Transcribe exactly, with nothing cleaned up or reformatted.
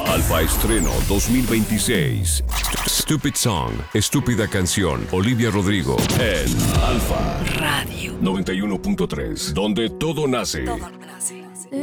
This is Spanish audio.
Alfa Estreno dos mil veintiséis. Stupid Song, Estúpida Canción, Olivia Rodrigo. En Alfa Radio noventa y uno punto tres, donde todo nace. Todo nace.